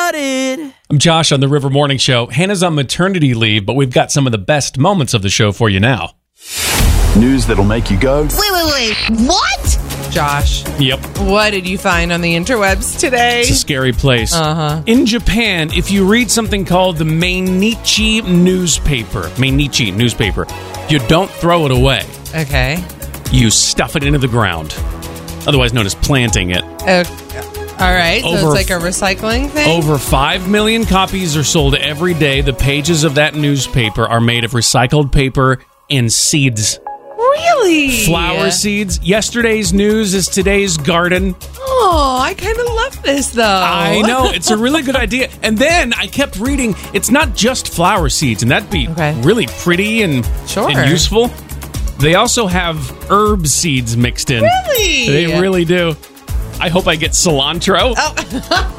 started. I'm Josh on the River Morning Show. Hannah's on maternity leave, but we've got some of the best moments of the show for you now. News that'll make you go, Wait. What? Josh, Yep. what did you find on the interwebs today? It's a scary place. Uh-huh. In Japan, if you read something called the Mainichi newspaper, you don't throw it away. Okay. You stuff it into the ground, otherwise known as planting it. All right. So Over- it's like a recycling thing? Over 5 million copies are sold every day. The pages of that newspaper are made of recycled paper and seeds. Really? Flower seeds. Yesterday's news is today's garden. Oh, I kind of love this, though. I know. It's a really good idea. And then I kept reading, it's not just flower seeds, and that'd be really pretty and useful. They also have herb seeds mixed in. Really? They really do. I hope I get cilantro. Oh.